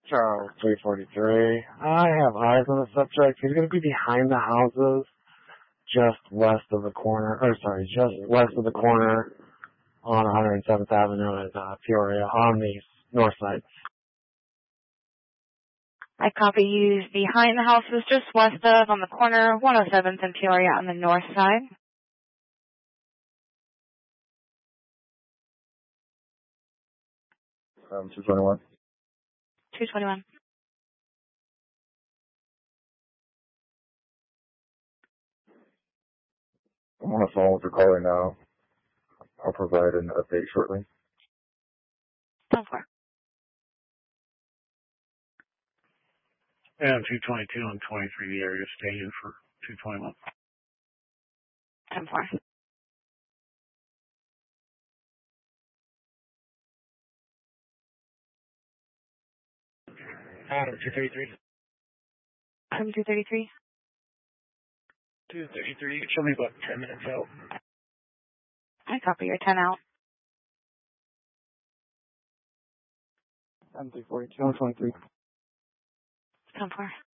Charles 343. I have eyes on the subject. He's going to be behind the houses, just west of the corner on 107th Avenue in Peoria on the north side. I copy you behind the houses just west of on the corner, 107th and Peoria on the north side. Um, 221. 221. I'm on the phone with your caller now. I'll provide an update shortly. 10-4. And 222 on 23, the area staying for 221. 10-4. Adam 233. Adam 233. 233. Show me about 10 minutes out. I copy your 10 out. I'm 342 on 23. 10-4.